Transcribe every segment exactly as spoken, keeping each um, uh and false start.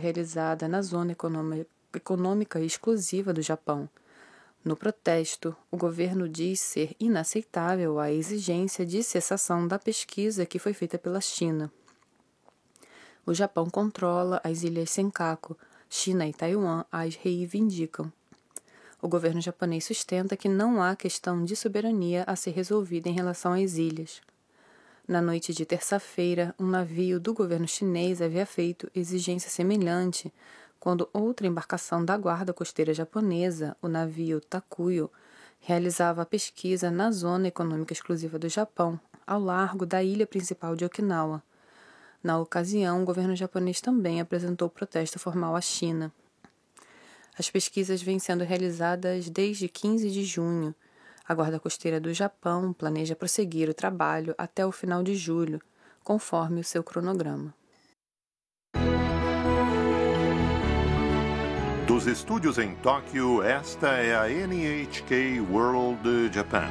realizada na Zona Econômica, Econômica Exclusiva do Japão. No protesto, o governo diz ser inaceitável a exigência de cessação da pesquisa que foi feita pela China. O Japão controla as ilhas Senkaku. China e Taiwan as reivindicam. O governo japonês sustenta que não há questão de soberania a ser resolvida em relação às ilhas. Na noite de terça-feira, um navio do governo chinês havia feito exigência semelhante quando outra embarcação da guarda costeira japonesa, o navio Takuyo, realizava a pesquisa na Zona Econômica Exclusiva do Japão, ao largo da ilha principal de Okinawa. Na ocasião, o governo japonês também apresentou protesto formal à China. As pesquisas vêm sendo realizadas desde quinze de junho. A Guarda Costeira do Japão planeja prosseguir o trabalho até o final de julho, conforme o seu cronograma. Dos estúdios em Tóquio, esta é a N H K World Japan.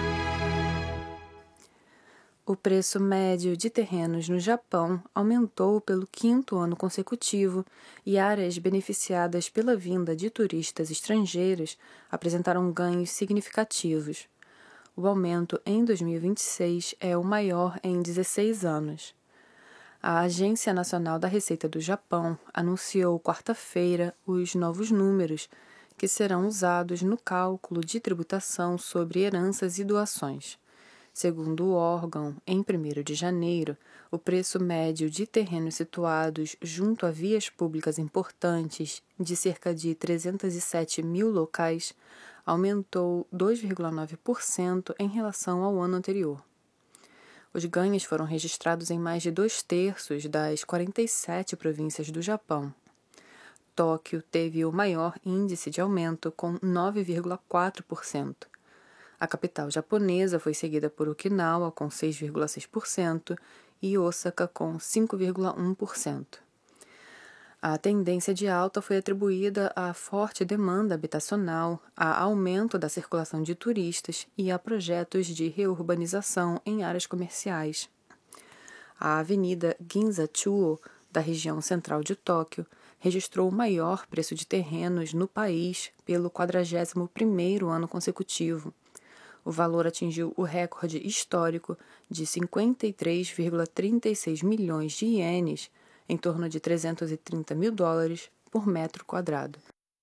O preço médio de terrenos no Japão aumentou pelo quinto ano consecutivo e áreas beneficiadas pela vinda de turistas estrangeiros apresentaram ganhos significativos. O aumento em dois mil e vinte e seis é o maior em dezesseis anos. A Agência Nacional da Receita do Japão anunciou quarta-feira os novos números que serão usados no cálculo de tributação sobre heranças e doações. Segundo o órgão, em primeiro de janeiro, o preço médio de terrenos situados junto a vias públicas importantes, de cerca de trezentos e sete mil locais, aumentou dois vírgula nove por cento em relação ao ano anterior. Os ganhos foram registrados em mais de dois terços das quarenta e sete províncias do Japão. Tóquio teve o maior índice de aumento, com nove vírgula quatro por cento. A capital japonesa foi seguida por Okinawa, com seis vírgula seis por cento, e Osaka, com cinco vírgula um por cento. A tendência de alta foi atribuída à forte demanda habitacional, a aumento da circulação de turistas e a projetos de reurbanização em áreas comerciais. A avenida Ginza-Chuo, da região central de Tóquio, registrou o maior preço de terrenos no país pelo quadragésimo primeiro ano consecutivo. O valor atingiu o recorde histórico de cinquenta e três vírgula trinta e seis milhões de ienes, em torno de trezentos e trinta mil dólares por metro quadrado.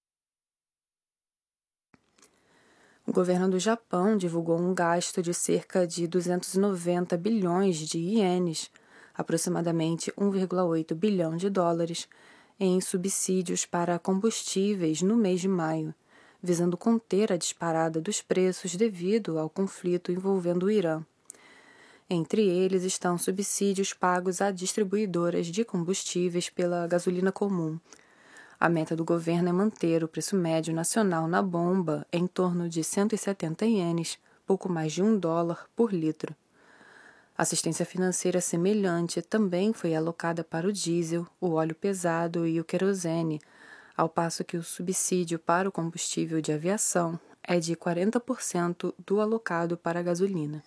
O governo do Japão divulgou um gasto de cerca de duzentos e noventa bilhões de ienes, aproximadamente um vírgula oito bilhão de dólares, em subsídios para combustíveis no mês de maio, visando conter a disparada dos preços devido ao conflito envolvendo o Irã. Entre eles estão subsídios pagos a distribuidoras de combustíveis pela gasolina comum. A meta do governo é manter o preço médio nacional na bomba em torno de cento e setenta ienes, pouco mais de um dólar por litro. Assistência financeira semelhante também foi alocada para o diesel, o óleo pesado e o querosene, ao passo que o subsídio para o combustível de aviação é de quarenta por cento do alocado para a gasolina.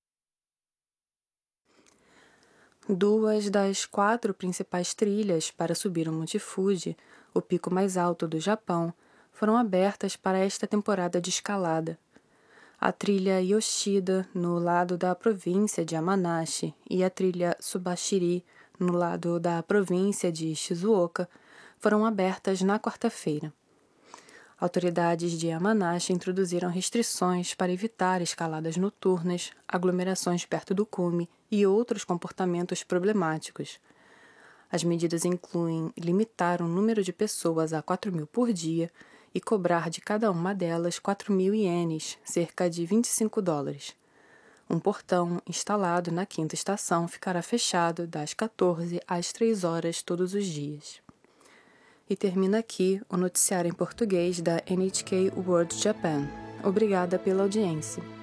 Duas das quatro principais trilhas para subir o Monte Fuji, o pico mais alto do Japão, foram abertas para esta temporada de escalada. A trilha Yoshida, no lado da província de Yamanashi, e a trilha Subashiri, no lado da província de Shizuoka, foram abertas na quarta-feira. Autoridades de Yamanashi introduziram restrições para evitar escaladas noturnas, aglomerações perto do cume e outros comportamentos problemáticos. As medidas incluem limitar o número de pessoas a quatro mil por dia e cobrar de cada uma delas quatro mil ienes, cerca de vinte e cinco dólares. Um portão instalado na quinta estação ficará fechado das quatorze às três horas todos os dias. E termina aqui o noticiário em português da N H K World Japan. Obrigada pela audiência.